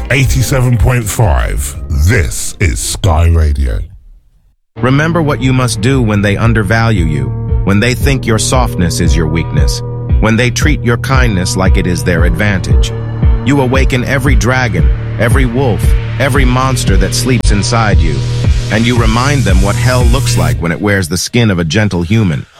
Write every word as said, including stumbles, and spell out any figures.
eighty-seven point five. This is Sky Radio. Remember what you must do when they undervalue you, when they think your softness is your weakness, when they treat your kindness like it is their advantage. You awaken every dragon, every wolf, every monster that sleeps inside you, and you remind them what hell looks like when it wears the skin of a gentle human.